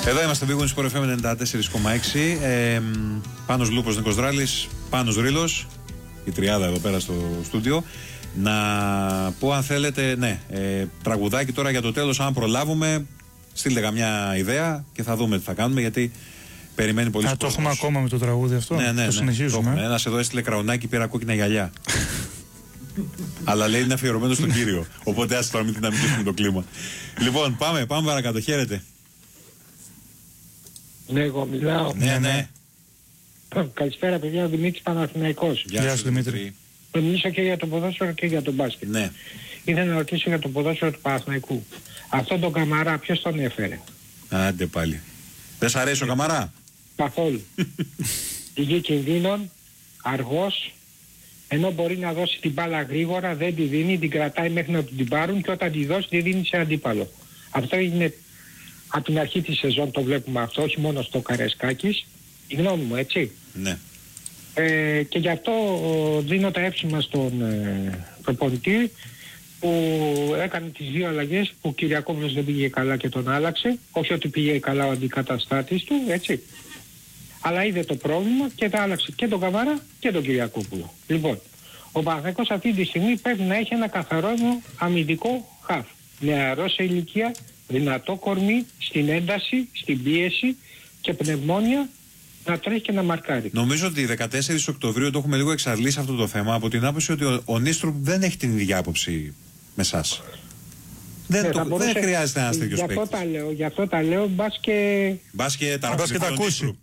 Εδώ είμαστε, Big Win Sport FM 94,6. Πάνος Λούπος, Νίκος Δράλης, Πάνος Ρήλος, η τριάδα εδώ πέρα στο στούντιο. Να πω, αν θέλετε, ναι, τραγουδάκι τώρα για το τέλος, αν προλάβουμε. Στείλτε καμιά ιδέα και θα δούμε τι θα κάνουμε, γιατί περιμένει πολύ κόσμο. Το έχουμε ακόμα με το τραγούδι αυτό. Ναι, το συνεχίζουμε. Ένας εδώ έστειλε κραουνάκι, πήρα κόκκινα γυαλιά. Αλλά λέει είναι αφιερωμένο στον κύριο. Οπότε άσε τώρα μην δυναμικήσουμε το κλίμα. Λοιπόν, πάμε παρακάτω. Χαίρετε. Ναι, εγώ μιλάω. Ναι. Καλησπέρα, παιδιά. Ο Δημήτρης Παναθηναϊκός. Γεια σου, Δημήτρη. Θα μιλήσω και για το ποδόσφαιρο και για τον μπάσκετ. Ναι. Ήθελα να ρωτήσω για το ποδόσφαιρο του Παναθηναϊκού. Αυτόν τον Καμαρά, ποιος τον έφερε? Άντε πάλι. Δεν σ' αρέσει ο Καμαρά? Καθόλου. Πηγή κινδύνων, αργός, ενώ μπορεί να δώσει την μπάλα γρήγορα, δεν τη δίνει, την κρατάει μέχρι να την πάρουν και όταν τη δώσει τη δίνει σε αντίπαλο. Αυτό είναι από την αρχή της σεζόν, το βλέπουμε αυτό, όχι μόνο στο Καρεσκάκης. Η γνώμη μου, έτσι. Ναι. Και γι' αυτό δίνω τα εύσημα στον προπονητή που έκανε τις δύο αλλαγές, που ο Κυριακόπουλος δεν πήγε καλά και τον άλλαξε. Όχι ότι πήγε καλά ο αντικαταστάτης του, έτσι. Αλλά είδε το πρόβλημα και τα άλλαξε και τον Καβάρα και τον Κυριακόπουλο. Λοιπόν, ο Παναθηναϊκός αυτή τη στιγμή πρέπει να έχει ένα καθαρό αμυντικό χαφ. Νεαρό σε ηλικία, δυνατό κορμί, στην ένταση, στην πίεση και πνευμόνια, να τρέχει και να μαρκάρει. Νομίζω ότι 14 Οκτωβρίου το έχουμε λίγο εξαντλήσει αυτό το θέμα, από την άποψη ότι ο Νίστρου δεν έχει την ίδια άποψη με εσάς. Δεν χρειάζεται ένας τέτοιος παίκτης. Γι' αυτό τα λέω, μπας και τα ακούσει.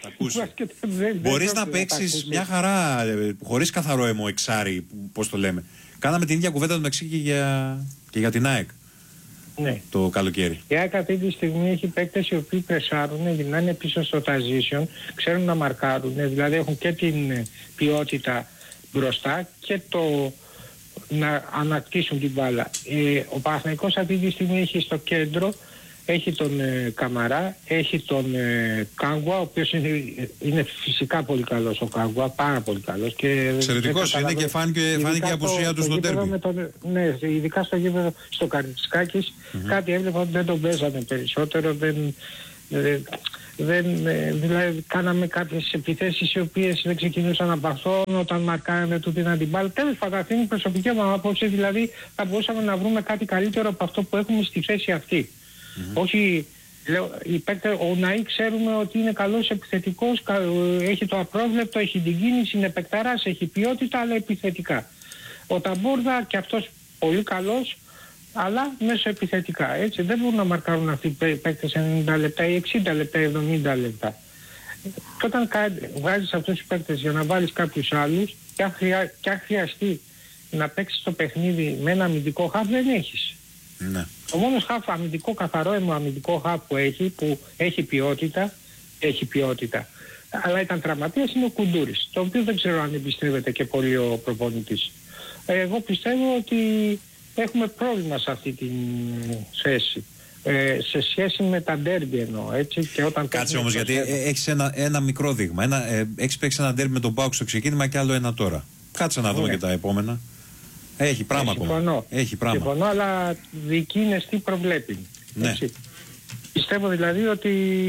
Μπορείς να παίξεις μια χαρά χωρίς καθαρό αίμο εξάρι, πώς το λέμε. Κάναμε την ίδια κουβέντα τον εξή και για την ΑΕΚ. Ναι. Το καλοκαίρι. Η ΑΕΚ αυτή τη στιγμή έχει παίκτες οι οποίοι πρεσάρουν, γυρνάνε πίσω στο transition, ξέρουν να μαρκάρουν, δηλαδή έχουν και την ποιότητα μπροστά και το να ανακτήσουν την μπάλα. Ο Παναθηναϊκός αυτή τη στιγμή έχει στο κέντρο, έχει τον Καμαρά, έχει τον Κάγκουα, ο οποίος είναι φυσικά πολύ καλός ο Κάγκουα, πάρα πολύ καλός. Εξαιρετικός είναι και φάνηκε η απουσία του στο ντέρμπι. Ναι, ειδικά στο γήπεδο στο Καρισκάκης, κάτι έβλεπα ότι δεν τον παίζανε περισσότερο, δηλαδή κάναμε κάποιες επιθέσεις οι οποίες δεν ξεκινούσαν από αυτό, όταν μαρκάρανε τούτη την αντιμπάλα. Τέλος πάντων, αυτή είναι η προσωπική μου άποψη, δηλαδή θα μπορούσαμε να βρούμε κάτι καλύτερο από αυτό που έχουμε στη θέση αυτή. Όχι, λέω, ο Ναή ξέρουμε ότι είναι καλός επιθετικός, έχει το απρόβλεπτο, έχει την κίνηση, είναι παικταράς, έχει ποιότητα, αλλά επιθετικά. Ο Ταμπούρδα και αυτός πολύ καλός, αλλά μέσω επιθετικά. Έτσι δεν μπορούν να μαρκάρουν αυτοί οι παίκτες 90 λεπτά ή 60 λεπτά ή 70 λεπτά. Και όταν βγάζεις αυτούς τους παίκτες για να βάλεις κάποιους άλλους, και αν χρειαστεί να παίξεις το παιχνίδι με ένα αμυντικό χαφ, δεν έχεις. Ναι. Ο μόνος χαφ αμυντικό, καθαρό αμυντικό χαφ που έχει ποιότητα, αλλά ήταν τραυματίας, είναι ο Κουντούρης, το οποίο δεν ξέρω αν εμπιστεύεται και πολύ ο προπονητής. Εγώ πιστεύω ότι έχουμε πρόβλημα σε αυτή τη θέση. Σε σχέση με τα ντέρμπι εννοώ, έτσι, και όταν... Κάτσε όμως, γιατί έχεις ένα μικρό δείγμα. Έχεις παίξει ένα ντέρμπι με τον Πάουκ στο ξεκίνημα και άλλο ένα τώρα. Κάτσε να δούμε και τα επόμενα. Έχει πράγμα ακόμα. Συμφωνώ, αλλά δική είναι τι προβλέπει. Ναι. Έτσι. Πιστεύω δηλαδή ότι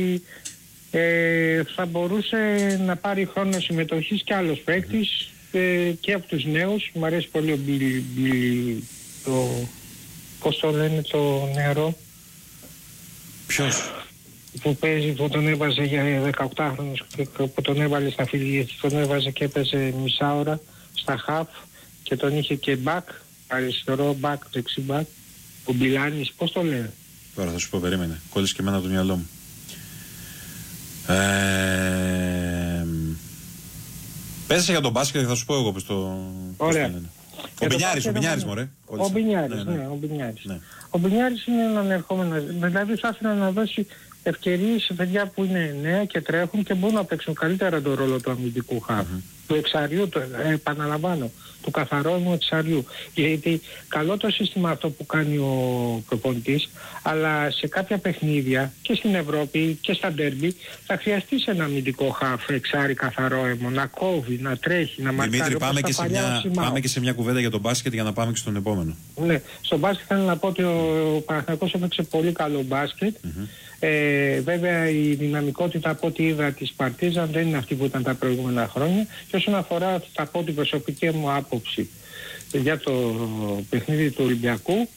θα μπορούσε να πάρει χρόνο συμμετοχής και άλλος παίκτης και από τους νέους. Μου αρέσει πολύ ο Μπιλι, πώς το λένε το νεαρό. Ποιος? Που παίζει, που τον έβαζε για 18χρονος, που τον έβαλε στα φιλία, τον έβαζε και έπαιζε μισά ώρα στα χαφ και τον είχε και μπακ, αριστερό μπακ, δεξί μπακ, ο Μπιλάνης, πώς το λένε. Τώρα θα σου πω, περίμενε, κόλλησε και εμένα το μυαλό μου. Πέσε για τον μπάσκετ και θα σου πω εγώ το... Ωραία. Ο Μπινιάρης, μωρέ. Ο Μπινιάρης, ναι, ο Μπινιάρης. Ναι. Ο Μπινιάρης είναι έναν ερχόμενο, δηλαδή θα ήθελα να δώσει ευκαιρίες σε παιδιά που είναι νέα και τρέχουν και μπορούν να παίξουν καλύτερα τον ρόλο του αμυντικού χαφ. Του εξαριού, επαναλαμβάνω, του καθαρού εξαριού. Γιατί καλό το σύστημα αυτό που κάνει ο προπονητής, αλλά σε κάποια παιχνίδια και στην Ευρώπη και στα ντέρμπι θα χρειαστεί ένα αμυντικό χαφ, εξάρι καθαρό αίμο, να κόβει, να τρέχει, να μαρκάρει. Δημήτρη, πάμε και σε μια κουβέντα για τον μπάσκετ για να πάμε και στον επόμενο. επόμενο. Ναι, στο μπάσκετ θέλω να πω ότι ο Παναθηναϊκός έπαιξε πολύ καλό μπάσκετ. Βέβαια η δυναμικότητα από ό,τι είδα της Παρτίζαν δεν είναι αυτή που ήταν τα προηγούμενα χρόνια. Και όσον αφορά, θα πω την προσωπική μου άποψη για το παιχνίδι του Ολυμπιακού,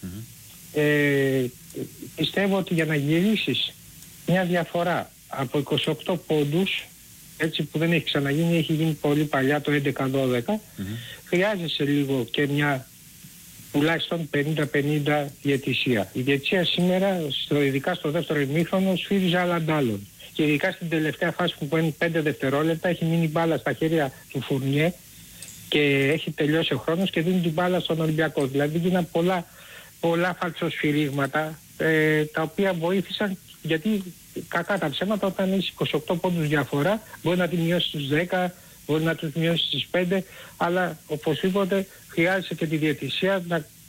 πιστεύω ότι για να γυρίσεις μια διαφορά από 28 πόντους, έτσι που δεν έχει ξαναγίνει, έχει γίνει πολύ παλιά το 11-12, χρειάζεσαι λίγο και μια τουλάχιστον 50-50 διαιτησία. Η διαιτησία σήμερα, ειδικά στο δεύτερο ημίχρονο, σφύριζε άλλων. Και ειδικά στην τελευταία φάση που είναι 5 δευτερόλεπτα, έχει μείνει μπάλα στα χέρια του Φουρνιέ και έχει τελειώσει ο χρόνος και δίνει την μπάλα στον Ολυμπιακό. Δηλαδή γίνανε πολλά φαλτσοσφυρίγματα, τα οποία βοήθησαν, γιατί κακά τα ψέματα, όταν έχει 28 πόντους διαφορά, μπορεί να τη μειώσει στους 10, μπορεί να τους μειώσει στις 5, αλλά οπωσδήποτε χρειάζεται και τη διαιτησία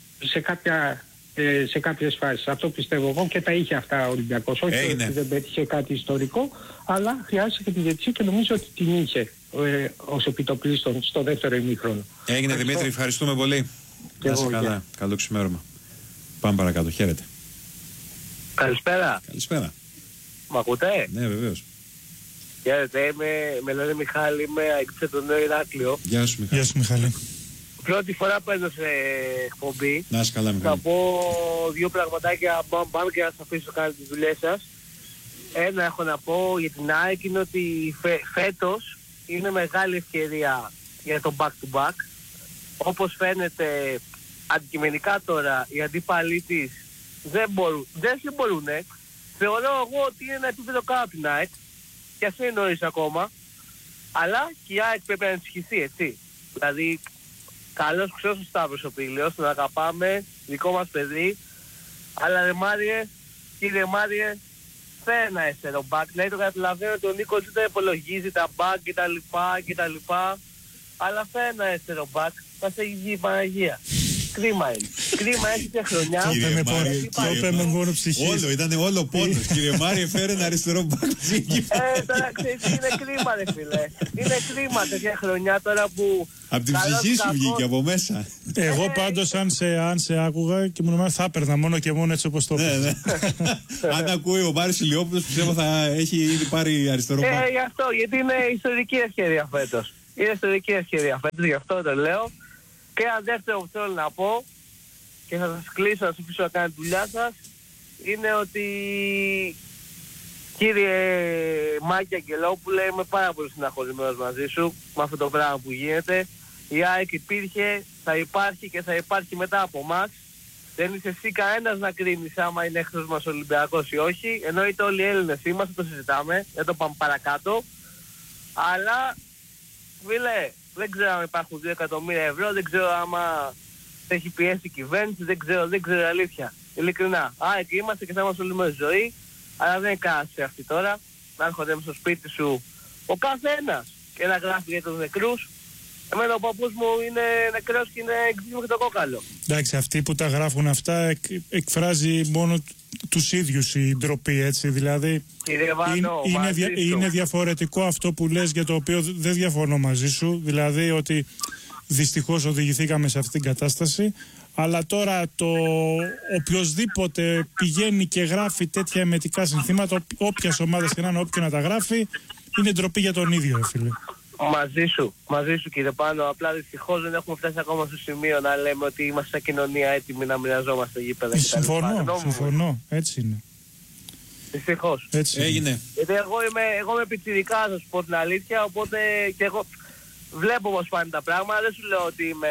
σε κάποιες φάσεις. Αυτό πιστεύω εγώ και τα είχε αυτά ο Ολυμπιακός. Όχι ότι δεν πέτυχε κάτι ιστορικό, αλλά χρειάζεται και τη διαιτησία και νομίζω ότι την είχε ως επιτοπλίστων στο δεύτερο ημίχρονο. Έγινε Δημήτρη, ευχαριστούμε πολύ. Να είσαι καλά. Καλό ξημέρωμα. Πάμε παρακάτω. Χαίρετε. Καλησπέρα. Καλησπέρα. Μ' ακούτε? Ναι, βεβαίως. Χαίρετε, με λένε Μιχάλη, είμαι από το Νέο Ηράκλειο. Γεια σου Μιχάλη. Γεια σου Μιχάλη. Πρώτη φορά που έδωσε εκπομπή. Να είσαι καλά Μιχάλη. Θα πω δύο πραγματάκια μπαμ και να σας αφήσω να κάνετε τις δουλειές σας. Ένα έχω να πω για την ΑΕΚ είναι ότι φέτος είναι μεγάλη ευκαιρία για το back to back. Όπως φαίνεται αντικειμενικά τώρα οι αντίπαλοι της δεν μπορούν. Θεωρώ εγώ ότι είναι ένα επίπεδο κάτω από την ΑΕΚ και ας είναι νωρίς ακόμα, αλλά και η ΑΕΚ πρέπει να ενισχυθεί, έτσι. Δηλαδή, καλώς ξέρω ο Σταύρος ο Πήλιος, τον αγαπάμε, δικό μας παιδί, αλλά ρε Μάριε, κύριε Μάριε, φέρε ένα αριστερό μπακ. Δηλαδή το καταλαβαίνω ότι ο Νίκος δεν υπολογίζει τα μπακ κτλ. Αλλά φέρε ένα αριστερό μπακ, θα σε έχει βγει η Παναγία. Κρίμα είναι. Κρίμα έχετε χρονιά. Το είπε με μόνο ψυχής. Ήταν όλο πόνος. Κύριε Μάριε, φέρε ένα αριστερό μπακ. Τώρα ξέρεις, είναι κρίμα ρε φίλε. Είναι κρίμα τέτοια χρονιά τώρα που... Από την ψυχή σου βγήκε από μέσα. Εγώ πάντως αν σε άκουγα και μου νομίζει θα έπαιρνα μόνο και μόνο έτσι όπως το είπες. Αν ακούει ο Μάρης Ηλιόπουλος πιστεύω θα έχει ήδη πάρει αριστερό μπακ. Γι' αυτό, γιατί είναι ιστορική ευκαιρία φέτος. Είναι ιστορική ευκαιρία φέτος, γι' αυτό το λέω. Και ένα δεύτερο που θέλω να πω και θα σας κλείσω να σας αφήσω να κάνετε τη δουλειά σας είναι ότι κύριε Μάκη Αγγελόπουλε, είμαι πάρα πολύ συναχωρημένος μαζί σου με αυτό το πράγμα που γίνεται. Η ΑΕΚ υπήρχε, θα υπάρχει και θα υπάρχει μετά από εμάς. Δεν είσαι εσύ κανένας να κρίνεις άμα είναι εχθρός μας Ολυμπιακός ή όχι. Εννοείται όλοι οι Έλληνες είμαστε, το συζητάμε, δεν το πάμε παρακάτω. Αλλά φίλε, δεν ξέρω αν υπάρχουν 2 εκατομμύρια ευρώ, δεν ξέρω άμα έχει πιέσει η κυβέρνηση, δεν ξέρω αλήθεια. Ειλικρινά. Και είμαστε και θα είμαστε όλη μας ζωή, αλλά δεν είναι κανένας σε αυτή τώρα. Να έρχονται στο σπίτι σου ο καθένας και να γράφει για τους νεκρούς. Εμένα ο παππούς μου είναι νεκρός και είναι εξήγημα και το κόκαλο. Εντάξει, αυτοί που τα γράφουν αυτά εκφράζει μόνο τους ίδιους η ντροπή, έτσι, δηλαδή είναι διαφορετικό αυτό που λες, για το οποίο δεν διαφωνώ μαζί σου, δηλαδή ότι δυστυχώς οδηγηθήκαμε σε αυτήν την κατάσταση, αλλά τώρα το οποιοσδήποτε πηγαίνει και γράφει τέτοια εμετικά συνθήματα, όποιας ομάδας και να είναι, όποιον να τα γράφει, είναι ντροπή για τον ίδιο, φίλε. Μαζί σου κύριε Πάνο, απλά δυστυχώς δεν έχουμε φτάσει ακόμα στο σημείο να λέμε ότι είμαστε σαν κοινωνία έτοιμοι να μοιραζόμαστε γήπεδα. Συμφωνώ, έτσι είναι. Δυστυχώς. Έγινε. Γιατί εγώ είμαι πιτσιρικάς, να σου πω την αλήθεια, οπότε και εγώ βλέπω πως πάνε τα πράγματα, δεν σου λέω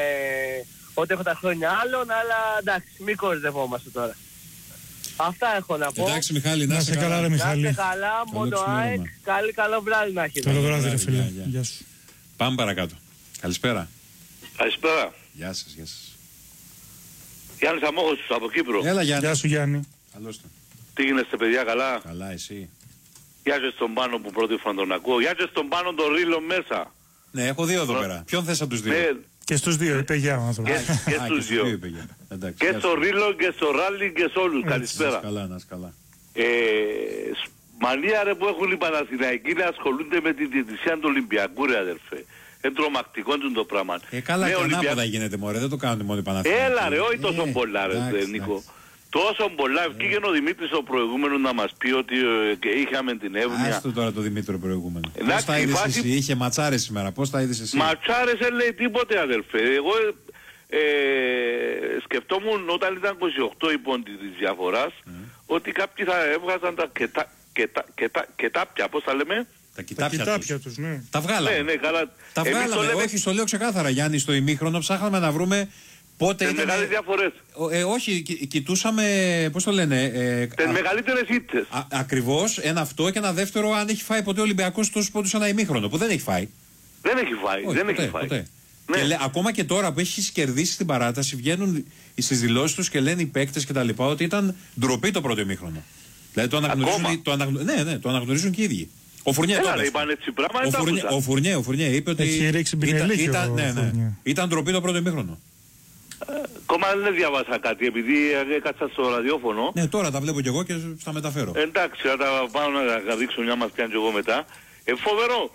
ότι έχω τα χρόνια άλλων, αλλά εντάξει, μην κορυδευόμαστε τώρα. Αυτά έχω να πω. Εντάξει Μιχάλη, να είσαι καλά ρε Μιχάλη. Να είστε καλά, μόνο ΑΕΚ, καλό βράδυ να έχετε. Καλό βράδυ ρε φίλε. Γεια σου. Πάμε παρακάτω. Καλησπέρα. Καλησπέρα. Γεια σας, γεια σας. Γιάννης Αμόχος από Κύπρο. Έλα Γιάννη. Γεια σου Γιάννη. Καλώς το. Τι γίνεστε παιδιά, καλά? Καλά, εσύ? Γεια σας στον Πάνο που πρώτη φορά τον ακούω. Γεια σας στον Πάνο τον Ρίλο μέσα. Ναι, έχω δύο εδώ πέρα. Ποιον θες από τους δύο? Και στους δύο, είπε γεια ο άνθρωπος. Και στους δύο. Και στο Ρίλο και στο Ράλι και σε όλους. Καλησπέρα. Να είσαι καλά. Μανία ρε που έχουν οι Παναθηναϊκοί να ασχολούνται με τη διαιτησία του Ολυμπιακού ρε αδερφέ. είναι τρομακτικό το πράγμα. Καλά, και ανάποδα γίνεται, μωρέ, δεν το κάνουν μόνο οι Παναθηναϊκοί. Έλα ρε, όχι τόσο πολλά ρε Νίκο. Τόσο πολλά. Βγήκε ο Δημήτρης ο προηγούμενος να μας πει ότι είχαμε την εύνοια. Άστο τώρα το Δημήτρη ο προηγούμενο. Πώς τα είδες εσύ, είχε ματσάρες σήμερα, πώς τα είδες εσύ? Ματσάρες δεν λέει τίποτε αδελφέ. Εγώ σκεφτόμουν όταν ήταν 28 η πόντη της διαφοράς ότι κάποιοι θα έβγαζαν τα κετάπια, πώς τα λέμε? Τα κοιτάπια τους, ναι. Τα βγάλαμε. Ναι, καλά. Τα βγάλαμε, όχι, στο λέω ξεκάθαρα Γιάννη, στο ημίχρονο ψάχναμε να βρούμε πότε ήταν. Μεγάλες διαφορές. Όχι, κοιτούσαμε, πώς το λένε. Τις μεγαλύτερες ήττες. Ακριβώς, ένα αυτό και ένα δεύτερο, αν έχει φάει ποτέ ο Ολυμπιακός τόσους πόντους ένα ημίχρονο, που δεν έχει φάει. Δεν έχει φάει, όχι, δεν ποτέ, έχει φάει. Ποτέ. Ναι. Και ακόμα και τώρα που έχει κερδίσει την παράταση, βγαίνουν στις δηλώσεις τους και λένε οι παίκτες και τα λοιπά ότι ήταν ντροπή το πρώτο ημίχρονο. Δηλαδή το αναγνωρίζουν και οι ίδιοι. Ο Φουρνιέ είπε ότι έχει ρίξει ήταν ντροπή το πρώτο ημίχρονο. Ακόμα δεν διάβασα κάτι επειδή έκατσα στο ραδιόφωνο. Ναι, τώρα τα βλέπω κι εγώ και στα μεταφέρω. Εντάξει, θα τα πάω να δείξω μια μας πιάνει κι εγώ μετά. Φοβερό.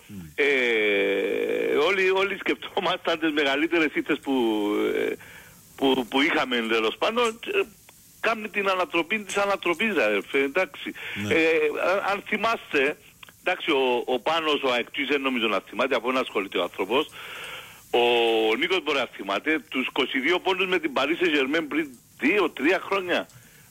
Όλοι σκεφτόμασταν τις μεγαλύτερες ήττες που είχαμε τέλος πάντων. Κάνει την ανατροπή της ανατροπής, αδερφέ, εντάξει. Ναι. Αν θυμάστε, εντάξει, ο Πάνος, ο Αεκτής δεν νομίζω να θυμάται, από να ασχολείται ο άνθρωπος. Ο Νίκος μπορεί να θυμάται, τους 22 πόντους με την Paris Saint-Germain πριν 2-3 χρόνια.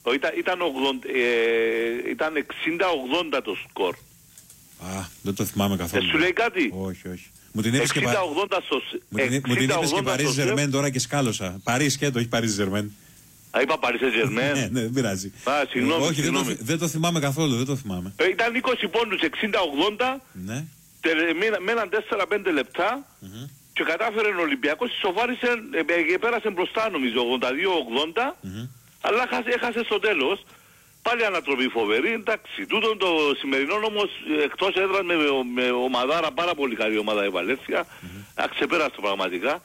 Ήταν 60-80 το σκορ. Δεν το θυμάμαι καθόλου. Δεν σου λέει κάτι? Όχι. Μου την είπες και Paris Saint-Germain τώρα και σκάλωσα. Paris και το, όχι Paris Saint-Germain. Είπα Paris Saint-Germain. Ναι, δεν πειράζει. Συγγνώμη. Όχι, δεν το θυμάμαι καθόλου, δεν το θυμάμαι. Ήταν 20 πόντους, 60-80. Ναι. Μέναν 4-5 λεπτά. Και κατάφερε ο Ολυμπιακός, ισοφάρισε, πέρασε μπροστά νομίζω, 82-80. Αλλά έχασε στο τέλος. Πάλι ανατροπή φοβερή, εντάξει. Τούτον το σημερινό όμως εκτός έδρας με ομαδάρα, πάρα πολύ καλή ομάδα η Βαλένθια. Αξεπέραστο πραγματικά.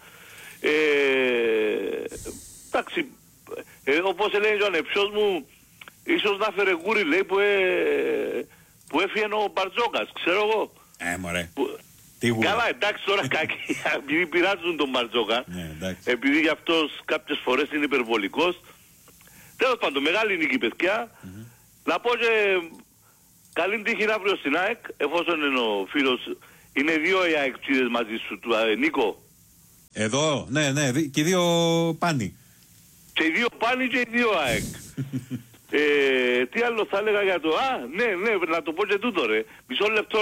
Εντάξει, όπως λέει ο ανεψιός μου, ίσως να φέρε γούρι, λέει, που έφυγε ο Μπαρτζόκας, ξέρω εγώ. Μωρέ. Καλά, εντάξει τώρα κακή, επειδή πειράζουν τον Μπαρτζόκα, επειδή γι' αυτός κάποιες φορές είναι υπερβολικός. Τέλος πάντων, μεγάλη νίκη παιδιά. Να πω και καλή τύχη αύριο στην ΑΕΚ, εφόσον είναι ο φίλος, είναι δύο οι ΑΕΚτσίδες μαζί σου, Νίκο. Εδώ, ναι, και οι δύο πάνοι. Και οι δύο πάνοι και οι δύο ΑΕΚ. Τι άλλο θα έλεγα για το... ναι, να το πω και τούτο ρε. Μισό λεπτό.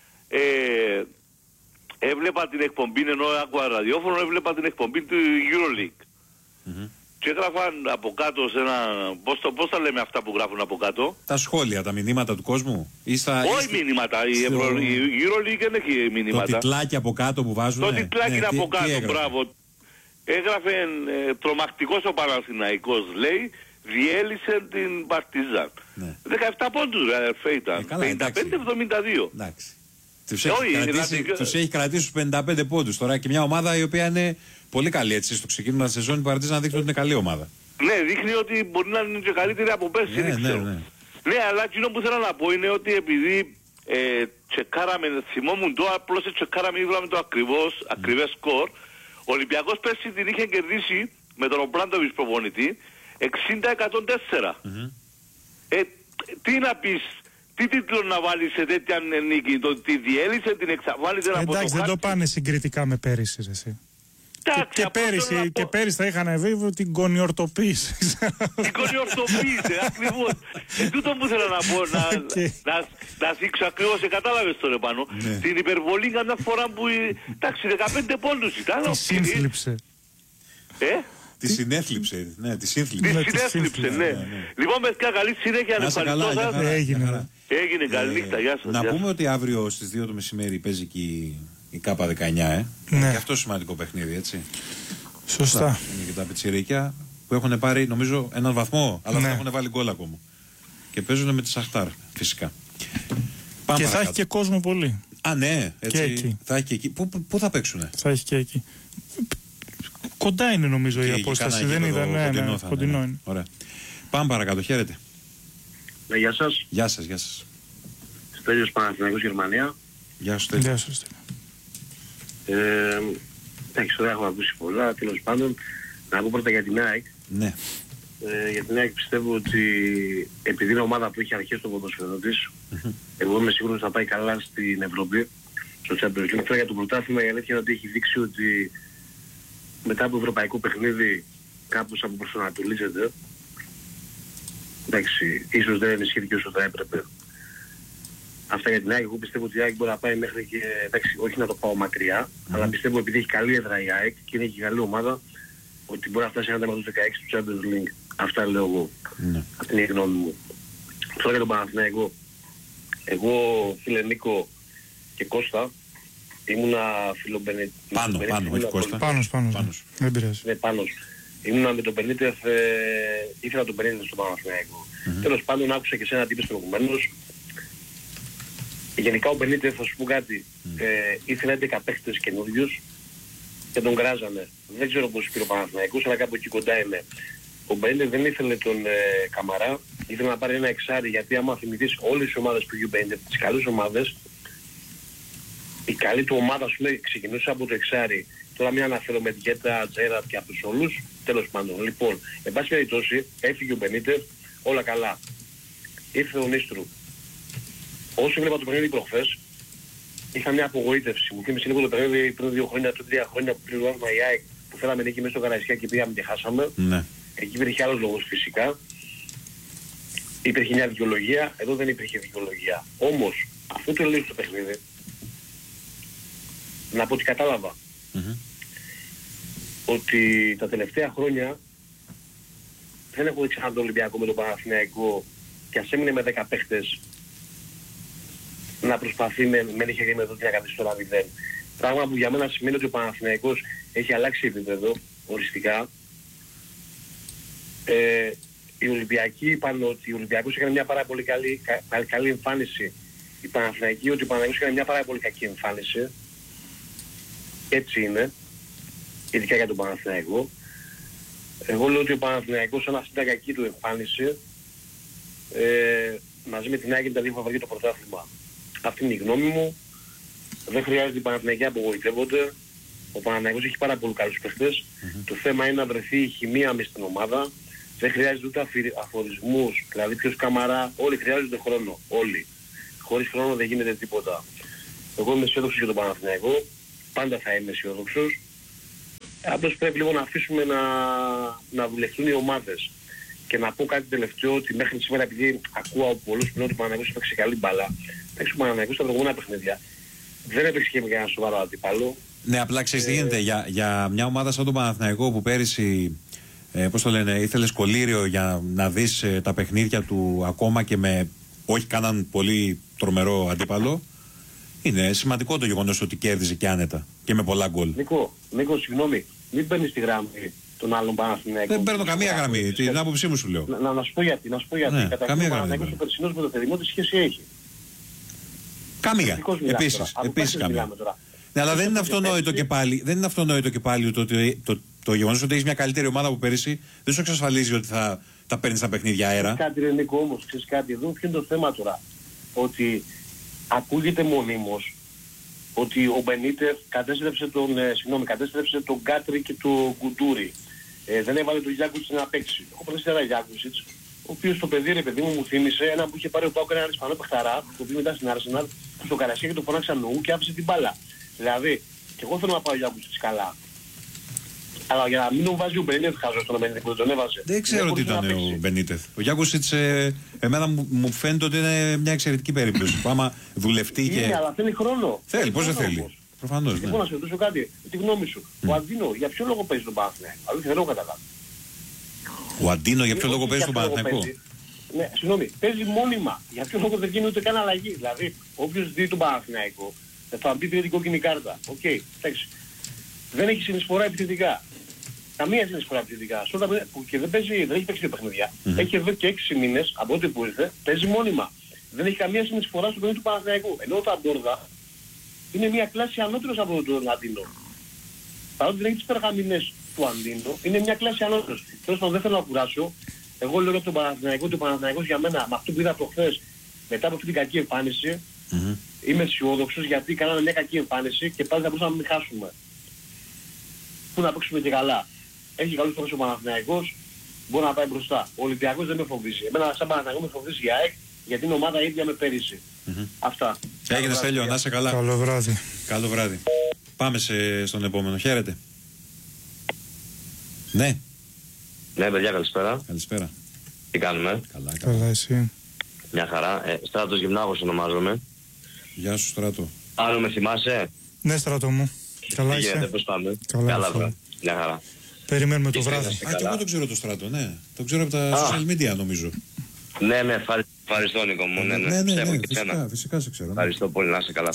Έβλεπα την εκπομπή, ενώ άκουα ραδιόφωνο, έβλεπα την εκπομπή του EuroLeague. Και έγραφαν από κάτω σε ένα... Πώς τα λέμε αυτά που γράφουν από κάτω? Τα σχόλια, τα μηνύματα του κόσμου. Όχι μηνύματα, η EuroLeague δεν έχει μηνύματα. Το τιτλάκι από κάτω που βάζουν. Το τιτλάκι είναι από κάτω, μπράβο. Έγραφε τρομακτικός ο Παναθηναϊκός, λέει, διέλυσε την Παρτιζάν. 17 πόντους, αδερφέ, ήταν. 55-72. Εντάξει. Τους έχει κρατήσει στους 55 πόντους τώρα και μια ομάδα η οποία είναι πολύ καλή έτσι. Στο ξεκίνημα της σεζόν η Παρτιζάν να δείχνει ότι είναι καλή ομάδα. Ναι, δείχνει ότι μπορεί να είναι και καλύτερη από πέρσι. Ναι, αλλά εκείνο που θέλω να πω είναι ότι επειδή τσεκάραμε, θυμόμουν το, απλώς τσεκάραμε, είδαμε το ακριβές σκορ. Ο Ολυμπιακός πέρσι την είχε κερδίσει με τον Οπλάντοβιτς προπονητή 60-104. Τι να πεις, τι τίτλο να βάλεις σε τέτοια νίκη, το ότι διέλυσε, την εξαφάνισε από το χάρτη. Εντάξει, δεν το πάνε συγκριτικά με πέρυσι εσύ. Και πέρυσι θα είχαν βέβαιο την κονιορτοποίηση. Την κονιορτοποίηση, ακριβώς. Τούτο που θέλω να πω, να δείξω ακριβώς, κατάλαβες τώρα πάνω. Την υπερβολή καμιά φορά που, εντάξει, 15 πόντους ήταν. Τη σύνθλιψε. Τη συνέθλιψε, ναι, τη συνέθλιψε, ναι. Λοιπόν, παιδιά, καλή συνέχεια, ευχαριστώ σας. Έγινε, καλή νύχτα, γεια σας. Να πούμε ότι αύριο στις 2 το μεσημέρι παίζει και η ΚΑΠΑ 19, ναι. Και αυτό σημαντικό παιχνίδι, έτσι. Σωστά. Είναι και τα πιτσιρίκια που έχουν πάρει, νομίζω, έναν βαθμό, αλλά δεν έχουν βάλει γκολ ακόμα. Και παίζουν με τη Σαχτάρ, φυσικά. Και θα έχει και κόσμο πολύ. Ναι, έτσι. Και εκεί. Θα έχει και εκεί. Πού θα παίξουνε? Θα έχει και εκεί. Κοντά είναι νομίζω η απόσταση, δεν είδα. Κοντινό είναι. Ωραία. Πάμε παρακάτω, χαίρετε. Γεια σας. Γεια σας. Στέλιος Παναθηναϊκός, Γερμανία. Γεια σου, Στέλιο. Εντάξει, τώρα έχουμε ακούσει πολλά, τέλος πάντων. Να πω πρώτα για την ΑΕΚ. Ναι. Για την ΑΕΚ πιστεύω ότι επειδή είναι ομάδα που έχει αρχίσει το ποδόσφαιρο της, εγώ είμαι σίγουρος ότι θα πάει καλά στην Ευρώπη, στο Champions League. Τώρα για το πρωτάθλημα η αλήθεια είναι ότι έχει δείξει ότι μετά από ευρωπαϊκό παιχνίδι κάπως αποπροσανατολίζεται. Εντάξει, ίσως δεν ενισχύθηκε όσο θα έπρεπε. Αυτά για την ΑΕΚ. Εγώ πιστεύω ότι η ΑΕΚ μπορεί να πάει μέχρι και, εντάξει, όχι να το πάω μακριά, αλλά πιστεύω επειδή έχει καλή έδρα η ΑΕΚ και είναι και καλή ομάδα, ότι μπορεί να φτάσει ένα θέμα του 16 του Champions League. Αυτά λέω εγώ. Αυτή είναι η γνώμη μου. Τώρα για τον Παναθηναϊκό. Εγώ, φίλε Νίκο και Κώστα, ήμουνα φιλομπενετ... Πάνω, όχι Κώστα. Πάνος. Δεν πειράζει. Ναι, Πάνος. Ήμουνα με τον Μπενίτεφ, ήθελα τον Μπενίτεφ στον Παναθηναϊκό. Τέλος πάντων άκουσα και σένα τι είπες προηγουμένως. Γενικά ο Μπενίτεφ, θα σου πω κάτι, ήθελε 11 παίχτες καινούριους και τον κράζανε. Δεν ξέρω πώς πήρε ο Παναθηναϊκός, αλλά κάπου εκεί κοντά είναι. Ο Μπενίτεφ δεν ήθελε τον Καμαρά, ήθελε να πάρει ένα εξάρι, γιατί άμα θυμηθείς όλες τις ομάδες που είχε ο Μπενίτεφ, τις καλές ομάδες, η καλή του ομάδα σου λέει ξεκινούσε από το εξάρι. Τώρα μην αναφέρω με Διέτα, Τζέρα και από τους όλους, τέλος πάντων. Λοιπόν, εν πάση περιπτώσει, έφυγε ο Μπενίτεφ, όλα καλά. Ήρθε ο Νίστρου. Όσο έβλεπα το παιχνίδι προχθές, είχα μια απογοήτευση. Μου θύμισε λίγο το παιχνίδι πριν 2 χρόνια, 3 χρόνια που πήρε το άθλημα η ΑΕΚ, που θέλαμε νίκη μέσα στο Καραϊσκιά και πήγαμε και χάσαμε. Ναι. Εκεί υπήρχε άλλος λόγος φυσικά. Υπήρχε μια δικαιολογία, εδώ δεν υπήρχε δικαιολογία. Όμως, αφού το λέω στο παιχνίδι, να πω ότι κατάλαβα ότι τα τελευταία χρόνια δεν έχω δει ξανά τον Ολυμπιακό με τον Παναθηναϊκό και ας έμεινε με 10 παίχτες να προσπαθεί με νύχια και με δόντια να κρατήσει το 0. Πράγμα που για μένα σημαίνει ότι ο Παναθηναϊκός έχει αλλάξει επίπεδο οριστικά. Οι Ολυμπιακοί είπαν ότι ο Ολυμπιακός έκανε μια πάρα πολύ καλή εμφάνιση. Οι Παναθηναϊκοί ότι ο Παναθηναϊκός έκανε μια πάρα πολύ κακή εμφάνιση. Έτσι είναι, ειδικά για τον Παναθηναϊκό. Εγώ λέω ότι ο Παναθηναϊκός σαν αυτή την κακή του εμφάνιση μαζί με την ΑΕΚ τα δύο φαβορί το πρωτάθλημα. Αυτή είναι η γνώμη μου. Δεν χρειάζεται οι Παναθηναϊκοί να απογοητεύονται. Ο Παναθηναϊκός έχει πάρα πολύ καλούς παίχτες. Το θέμα είναι να βρεθεί η χημεία μες στην ομάδα. Δεν χρειάζεται ούτε αφορισμούς, δηλαδή ποιος Καμαρά. Όλοι χρειάζονται χρόνο. Όλοι. Χωρίς χρόνο δεν γίνεται τίποτα. Εγώ είμαι αισιόδοξος για τον Παναθηναϊκό. Πάντα θα είμαι αισιόδοξος. Απλώς πρέπει λίγο να αφήσουμε να δουλευτούν οι ομάδες. Και να πω κάτι τελευταίο, ότι μέχρι σήμερα επειδή ακούω από πολλούς που ότι ο Παναθηναϊκός έπαιξε καλή μπάλα, ο Παναθηναϊκός στα προηγούμενα παιχνίδια δεν έπαιξε και με κανένα σοβαρό αντίπαλο. Ναι, απλά ξέρεις τι γίνεται. Για μια ομάδα σαν τον Παναθηναϊκό που πέρυσι, πώς το λένε, ήθελες κολλήριο για να δεις τα παιχνίδια του ακόμα και με όχι κανέναν πολύ τρομερό αντίπαλο, είναι σημαντικό το γεγονός ότι κέρδιζε και άνετα και με πολλά γκολ. Νίκο, συγγνώμη, μην παίρνεις τη γράμμη των άλλων Παναθηναϊκών. Δεν παίρνω καμία γραμμή, την άποψή μου σου λέω. Να σου πω γιατί. Ναι, καταρχήν ο Παναθηναϊκός ο περσινός με το Θερημό τι σχέση έχει. Καμία. Επίσης καμία. Ναι, αλλά δεν είναι αυτονόητο και πάλι. Δεν είναι αυτονόητο και πάλι το γεγονός ότι έχεις μια καλύτερη ομάδα από πέρυσι δεν σου εξασφαλίζει ότι θα τα παίρνεις τα παιχνίδια αέρα. Κάτι ρε Νίκο όμως, ξέρεις κάτι, εδώ ποιο είναι το θέμα τώρα. Ότι ακούγεται μονίμως ότι ο Μπενίτεφ κατέστρεψε τον Γκάτρι και τον Κουντούρι. Δεν έβαλε τον Γιάκουσιτς να παίξει. Έχω προσθέσει ένα Γιάκουσιτς, ο οποίος το παιδί ρε παιδί μου θύμισε ένα που είχε πάρει ο Πάουκ, έναν Ισπανό παιχταρά, το οποίο μετά στην Arsenal, στο Καρασιά και το φωνάξαν νου και άφησε την μπάλα. Δηλαδή, και εγώ θέλω να πάω ο Γιάκουσιτς καλά. Αλλά για να μην τον βάζει ο Μπενίτεφ χάζω στον Μπενίτεφ που δεν τον έβαζε. Δεν ξέρω τι ήταν ο Μπενίτεφ. Ο Γιάκουσιτς εμένα μου φαίνεται ότι είναι μια εξαιρετική περίπτωση. Άμα δουλευτεί και... Είναι, αλλά θέλει χρόνο. Θέλει, πώς δεν θέλει. Προφανώς, ναι. Λοιπόν, να σε ρωτήσω κάτι, τη γνώμη σου. Ο Αντίνο για ποιο λόγο παίζει τον Παναθηναϊκό? Αλήθεια, δεν έχω καταλάβει. Ο Αντίνο για ποιο λόγο παίζει τον Παναθηναϊκό? Ναι, συγγνώμη, παίζει μόνιμα. Για ποιο λόγο δεν γίνει ούτε καν αλλαγή? Δηλαδή, όποιος δει τον Παναθηναϊκό θα μπει την κόκκινη κάρτα. Οκ, εντάξει. Δεν έχει συνεισφορά επιθετικά. Καμία συνεισφορά επιθετικά. Και δεν έχει παίξει δύο παιχνίδια. Έχει εδώ και 6 μήνες από ό,τι που ήρθε, παίζει μόνιμα. Δεν έχει καμία συνεισφορά στο παιχνίδι του Παναθηναϊκού. Ενώ ο Ταντόρδα είναι μια κλάση ανώτερος από τον Αντίνο. Παρότι δεν έχει τις περγαμηνές του Αντίνο, είναι μια κλάση ανώτερος. Τέλος πάντων, δεν θέλω να κουράσω. Εγώ λέω για τον Παναθηναϊκό ότι ο Παναθηναϊκός για μένα, με αυτό που είδα προχθές, μετά από αυτή την κακή εμφάνιση, Είμαι αισιόδοξος γιατί κάναμε μια κακή εμφάνιση και πάλι θα μπορούσαμε να μην χάσουμε. Πού να παίξουμε και καλά. Έχει καλούς φορές ο Παναθηναϊκός, μπορεί να πάει μπροστά. Ο Ολυμπιακός δεν με φοβίζει. Εμένα σαν Παναθηναϊκό με φοβίζει η ΑΕΚ γιατί είναι ομάδα ίδια με πέρυσι. Αυτά. Έγινε Στέλιο, να είσαι καλά. Καλό βράδυ. Καλό βράδυ. Πάμε στον επόμενο. Χαίρετε. Ναι. Ναι, παιδιά, καλησπέρα. Καλησπέρα. Τι κάνουμε? Καλά, εσύ? Μια χαρά. Στράτος Γυμνάγος ονομάζομαι. Γεια σου, Στράτο. Άλλο με θυμάσαι? Ναι, Στράτο μου. Καλά Τι είσαι? γίνεται, πώς πάμε? Καλά, βρε. Μια χαρά. Περιμένουμε το βράδυ. Και εγώ το ξέρω το Στράτο, ναι. Το ξέρω από τα social media, νομίζω. Ναι, ευχαριστώ Νίκο μου. Ναι, φυσικά σε ξέρω. Ευχαριστώ πολύ, να είσαι καλά.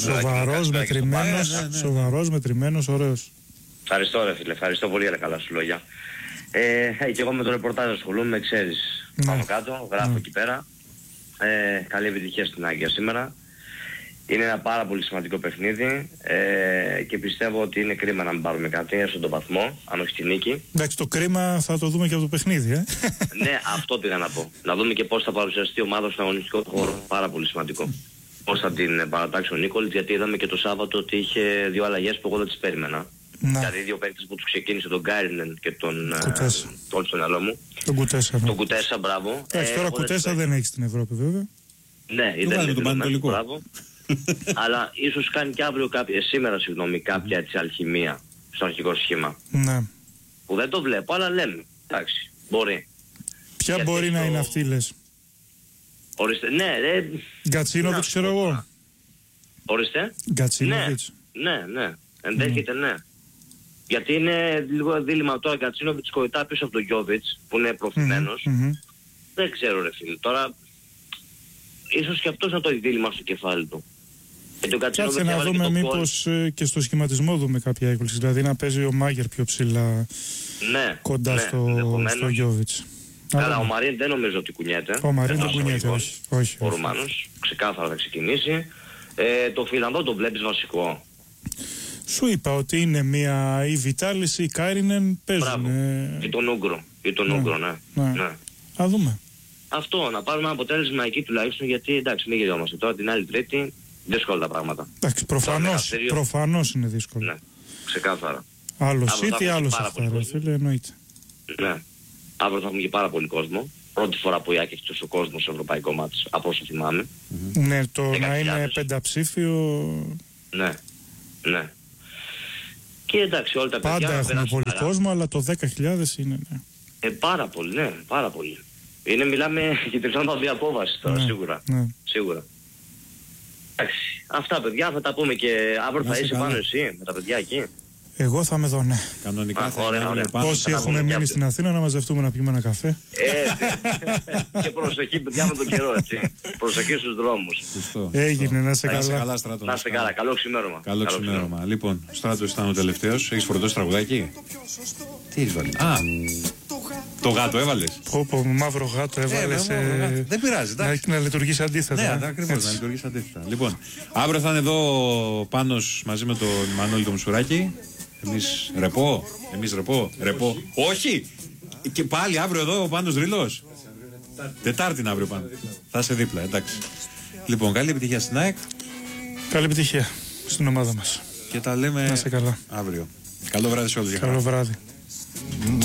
Σοβαρός, μετρημένος, ωραίος. Ευχαριστώ ρε φίλε, ευχαριστώ πολύ για τα καλά σου λόγια. Και εγώ με το ρεπορτάζ ασχολούμαι, ξέρεις. Πάνω κάτω, γράφω εκεί πέρα. Καλή επιτυχία στην Άγκια σήμερα. Είναι ένα πάρα πολύ σημαντικό παιχνίδι και πιστεύω ότι είναι κρίμα να μην πάρουμε κάτι στον τον βαθμό, αν όχι τη νίκη. Εντάξει, το κρίμα θα το δούμε και από το παιχνίδι, Ναι, αυτό πήγα να πω. Να δούμε και πώς θα παρουσιαστεί η ομάδα στον αγωνιστικό χώρο. Πάρα πολύ σημαντικό. Πώς θα την παρατάξει ο Νίκολιτς, γιατί είδαμε και το Σάββατο ότι είχε δύο αλλαγές που εγώ δεν τις περίμενα. Δηλαδή δύο παίκτες που τους ξεκίνησε, τον Γκάιρινεν και τον όλο στο μυαλό μου. Τον Κουτέσα. Τον Κουτέσα, μπράβο. Τώρα Κουτέσα δεν έχει στην Ευρώπη βέβαια. Ναι, ήταν τον Πανετολικό. Μπράβο. Αλλά ίσως κάνει και αύριο σήμερα κάποια έτσι αλχημία στο αρχικό σχήμα. Ναι. Που δεν το βλέπω, αλλά λέμε. Εντάξει, μπορεί. Ποια γιατί μπορεί να είναι αυτή, λες? Ορίστε, ναι, Γκατσίνοβιτς, ξέρω εγώ. Ορίστε. Γκατσίνοβιτς. Ναι. Ενδέχεται, ναι. Γιατί είναι λίγο δίλημμα τώρα. Γκατσίνοβιτς κοητά πίσω από τον Γιόβιτς που είναι προωθημένος. Δεν ξέρω ρε φίλε. Τώρα ίσως και αυτός να το έχει δίλημμα στο κεφάλι του. Κάτσε να δούμε μήπως και στο σχηματισμό δούμε κάποια έκπληξη. Δηλαδή να παίζει ο Μάγερ πιο ψηλά κοντά στο Γιόβιτς. Καλά, ο Μαρίν δεν νομίζω ότι κουνιέται. Ο Μαρίν δεν κουνιέται, όχι. Ο Ρουμάνος ξεκάθαρα θα ξεκινήσει. Το Φιλανδό το βλέπεις βασικό? Σου είπα ότι είναι μια η Βιτάλης ή η Κάιρινεν παίζουν. Ή τον Ούγκρο, ναι. Α δούμε. Αυτό, να πάρουμε ένα αποτέλεσμα εκεί τουλάχιστον, γιατί εντάξει μην γελιόμαστε τώρα την άλλη Τρίτη. Δύσκολα τα πράγματα. Εντάξει, προφανώς είναι δύσκολο. Ναι, ξεκάθαρα. Άλλο City, άλλο αυτά, ρε φίλε, εννοείται. Ναι. Αύριο θα έχουμε και πάρα πολύ κόσμο. Πρώτη φορά που η Άκη έχει τόσο κόσμο σε ευρωπαϊκό μάτς, από όσο θυμάμαι. Ναι, το να είναι πενταψήφιο. Ναι. Και εντάξει, όλα τα παιδιά. Πάντα έχουμε πολύ κόσμο, αλλά το 10.000 είναι. Ναι. Πάρα πολύ, ναι, πάρα πολύ. Μιλάμε για την παντοδία απόβαση τώρα, σίγουρα. Εντάξει, αυτά παιδιά θα τα πούμε και αύριο θα είσαι πάνω εσύ με τα παιδιά εκεί. Εγώ θα είμαι εδώ, ναι. Κανονικά θα είναι πάνω. Όσοι έχουμε μείνει στην Αθήνα να μαζευτούμε να πιούμε ένα καφέ. Και προσοχή παιδιά με τον καιρό, έτσι. Προσοχή στους δρόμους. Έγινε, να είσαι καλά. Να είσαι καλά, καλό ξημέρωμα. Καλό ξημέρωμα. Λοιπόν, ο Στράτος ήταν ο τελευταίος. Έχεις φορτώσει τραγουδάκι? Τι έχεις βάλει? Το γάτο έβαλες? Πω, μαύρο γάτο έβαλες. Δεν πειράζει, να λειτουργήσει αντίθετα. Ναι, ακριβώς, να λειτουργήσει αντίθετα. Λοιπόν, αύριο θα είναι εδώ ο Πάνος μαζί με τον Μανώλη το Μουσουράκη. Εμείς ρεπό. Όχι! Και πάλι αύριο εδώ ο Πάνος Ρήλος. Τετάρτη είναι αύριο πάνω. Θα είσαι δίπλα, εντάξει. Λοιπόν, καλή επιτυχία στην ΑΕΚ. Καλή επιτυχία στην ομάδα μας. Και τα λέμε να είσαι καλά αύριο. Καλό βράδυ σε όλους. Καλό βράδυ.